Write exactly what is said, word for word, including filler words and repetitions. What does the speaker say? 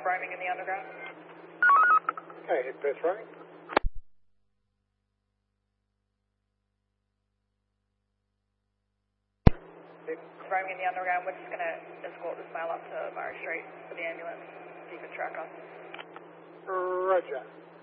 roaming in the underground. Okay, hit Perth roaming. Roaming in the underground, we're just going to escort this male up to Murray Street for the ambulance. If you could track us. Roger.